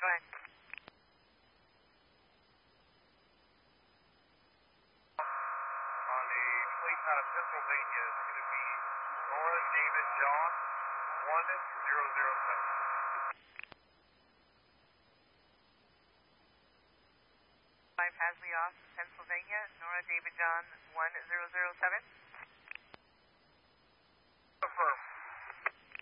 Go ahead. On a plate out of Pennsylvania, it's going to be Nora David John 1007. 5 Hasley off, Pennsylvania, Nora David John 1007.